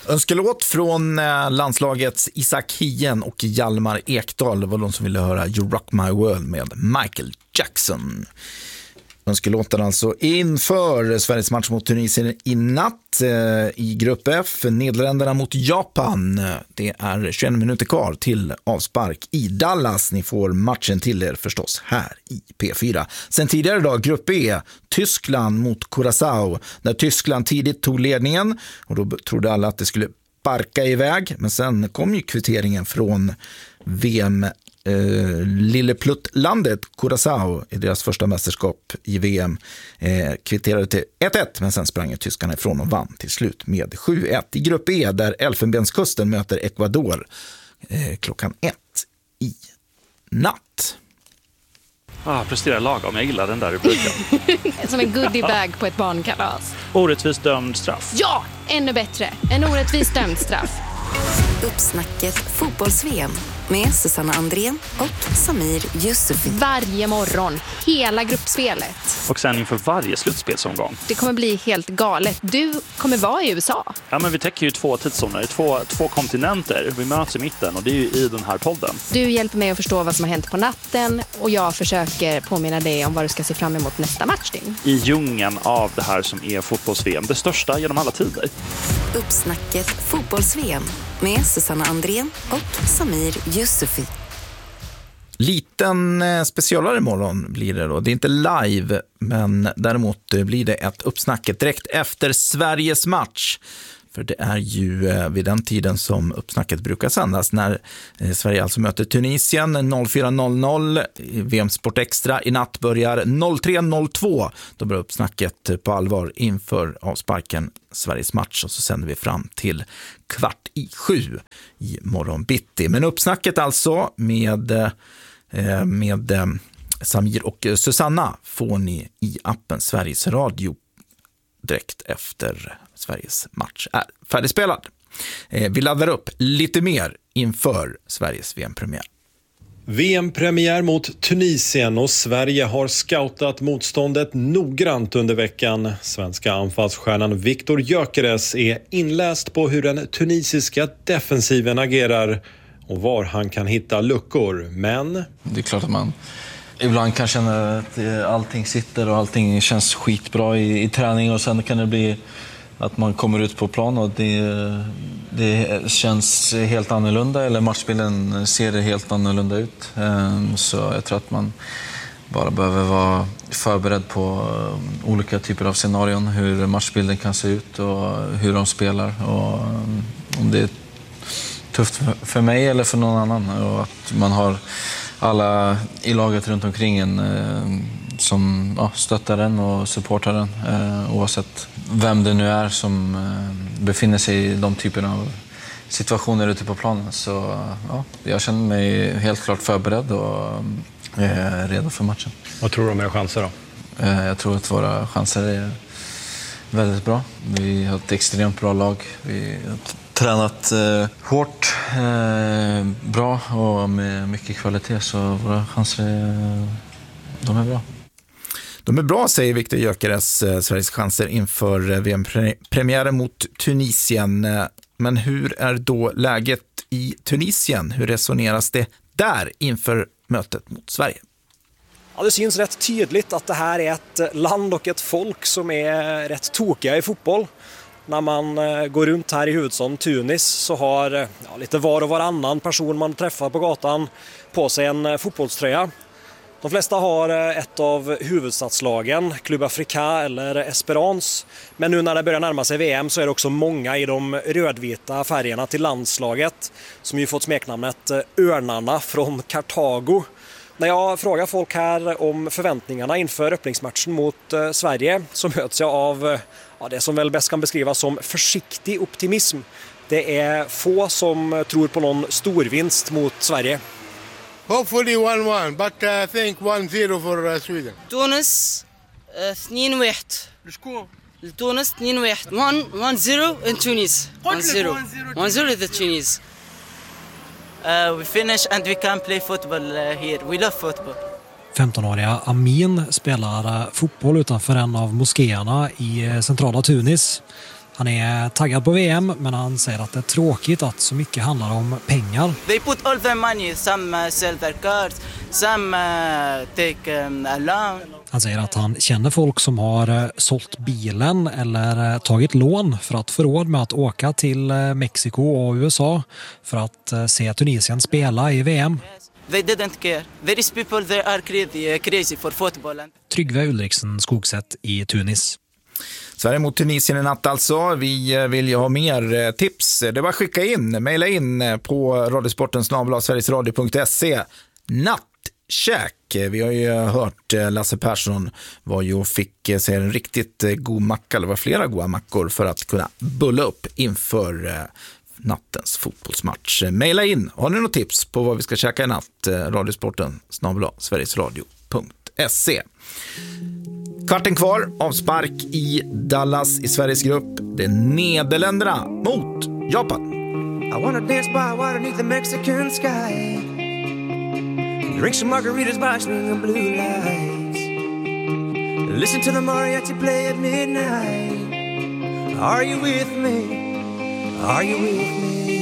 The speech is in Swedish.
Önskelåt från landslagets Isak Hien och Hjalmar Ekdal. Det var de som ville höra You Rock My World med Michael Jackson. Önskelåten alltså inför Sveriges match mot Tunisien i natt i grupp F. Nederländerna mot Japan. Det är 21 minuter kvar till avspark i Dallas. Ni får matchen till er förstås här i P4. Sen tidigare idag grupp E. Tyskland mot Curaçao. När Tyskland tidigt tog ledningen och då trodde alla att det skulle sparka iväg. Men sen kom ju kvitteringen från VM Lillepluttlandet Curaçao i deras första mästerskap i VM kvitterade till 1-1, men sen sprang tyskarna ifrån och vann till slut med 7-1 i grupp E där Elfenbenskusten möter Ecuador klockan 1 i natt. Presterar lagom, jag gillar den där rubriken. Som en goodiebag på ett barnkalas. Orättvist dömd straff. Ja, ännu bättre. En orättvist dömd straff. Uppsnacket fotbolls-VM med Susanna Andrén och Samir Yusufi. Varje morgon, hela gruppspelet. Och sen inför varje slutspelsomgång. Det kommer bli helt galet. Du kommer vara i USA. Ja, men vi täcker ju 2 tidszoner, två kontinenter. Vi möts i mitten och det är ju i den här podden. Du hjälper mig att förstå vad som har hänt på natten och jag försöker påminna dig om vad du ska se fram emot nästa matchning. I djungeln av det här som är fotbolls-VM, det största genom alla tider. Uppsnacket fotbolls-VM med Susanna Andrén och Samir Yusufi. Liten specialare imorgon blir det då. Det är inte live, men däremot blir det ett uppsnacket direkt efter Sveriges match. För det är ju vid den tiden som uppsnacket brukar sändas när Sverige alltså möter Tunisien 04.00. VM Sport Extra i natt börjar 03.02. Då börjar uppsnacket på allvar inför avsparken Sveriges match och så sänder vi fram till 6:15 i morgon bitti. Men uppsnacket alltså med Samir och Susanna får ni i appen Sveriges Radio direkt efter Sveriges match är färdigspelad. Vi laddar upp lite mer inför Sveriges VM-premiär. VM-premiär mot Tunisien och Sverige har scoutat motståndet noggrant under veckan. Svenska anfallsstjärnan Viktor Gyökeres är inläst på hur den tunisiska defensiven agerar och var han kan hitta luckor. Men det är klart att man ibland kan känna att allting sitter och allting känns skitbra i träning och sen kan det bli att man kommer ut på plan och det känns helt annorlunda eller matchbilden ser helt annorlunda ut. Så jag tror att man bara behöver vara förberedd på olika typer av scenarion, hur matchbilden kan se ut och hur de spelar och om det är tufft för mig eller för någon annan och att man har alla i laget runt omkring en som stöttar den och supportar den oavsett vem det nu är som befinner sig i de typerna av situationer ute på planen. Så jag känner mig helt klart förberedd och redo för matchen. Vad tror du om era chanser då? Jag tror att våra chanser är väldigt bra. Vi har ett extremt bra lag. Vi har tränat hårt, bra och med mycket kvalitet så våra chanser de är bra. De är bra, säger Viktor Gyökeres, Sveriges chanser inför VM-premiären mot Tunisien. Men hur är då läget i Tunisien? Hur resoneras det där inför mötet mot Sverige? Ja, det syns rätt tydligt att det här är ett land och ett folk som är rätt tokiga i fotboll. När man går runt här i huvudstaden Tunis så har lite var och varannan person man träffar på gatan på sig en fotbollströja. De flesta har ett av huvudstadslagen, Club Africa eller Esperance. Men nu när det börjar närma sig VM så är det också många i de rödvita färgerna till landslaget som ju fått smeknamnet Örnarna från Kartago. När jag frågar folk här om förväntningarna inför öppningsmatchen mot Sverige så möts jag av det som väl bäst kan beskrivas som försiktig optimism. Det är få som tror på någon storvinst mot Sverige. Hopefully 1-1, but I think 1-0 for Sweden. Tunis 2-1. Tunis 2-1. 1-0 in Tunis. 1-0. 1-0 the Tunis. We finish and we can play football here. We love football. 15-åriga Amin spelar fotboll utanför en av moskéerna i centrala Tunis. Han är taggad på VM, men han säger att det är tråkigt att så mycket handlar om pengar. They put all their money. Some sell their cars, some take a loan. Han säger att han känner folk som har sålt bilen eller tagit lån för att få råd med att åka till Mexiko och USA för att se Tunisien spela i VM. They didn't care. There is people that are crazy for football. Tryggve Ulriksen, Skogsätt i Tunis. Sverige mot Tunisien i natt alltså. Vi vill ju ha mer tips. Det var skicka in, mejla in på radiosporten@sverigesradio.se. Nattkäk. Vi har ju hört Lasse Persson var ju och fick sig en riktigt god macka, eller var flera goda mackor för att kunna bulla upp inför nattens fotbollsmatch. Mejla in. Har ni något tips på vad vi ska käka i natt? radiosporten@sverigesradio.se. Kvarten kvar, avspark i Dallas i Sveriges grupp. Det är Nederländerna mot Japan. I wanna dance by water beneath the Mexican sky. Drink some margaritas by swinging blue lights. Listen to the mariachi play at midnight. Are you with me? Are you with me?